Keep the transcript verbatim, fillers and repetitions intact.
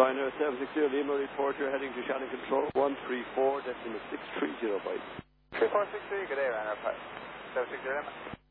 Ryanair seven six zero Lima, report you're heading to Shannon Control, one three four, decimal six three zero bytes. three four six three, good day, Ryanair seven six zero Lima.